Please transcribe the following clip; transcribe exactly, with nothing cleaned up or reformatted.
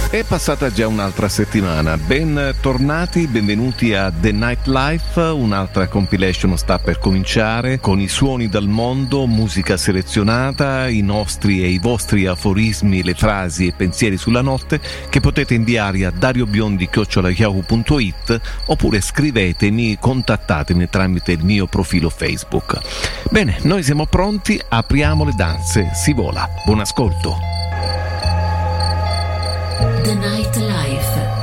È passata già un'altra settimana, bentornati, benvenuti a The Night Life, un'altra compilation sta per cominciare con i suoni dal mondo, musica selezionata, i nostri e i vostri aforismi, le frasi e pensieri sulla notte che potete inviare a dariobiondi chiocciola yahoo punto it oppure scrivetemi, contattatemi tramite il mio profilo Facebook. Bene, noi siamo pronti, apriamo le danze, si vola, buon ascolto. The Night Life.